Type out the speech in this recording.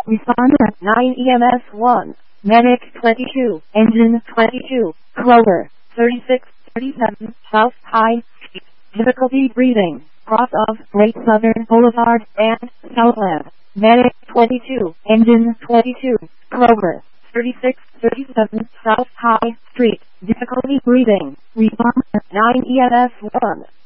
Responder 9 EMS 1. Medic 22. Engine 22. Clover 3637 South High Street. Difficulty breathing. Cross of Great Southern Boulevard and Southland. Medic 22. Engine 22. Clover 3637 South High Street. Difficulty breathing. Responder 9 EMS 1.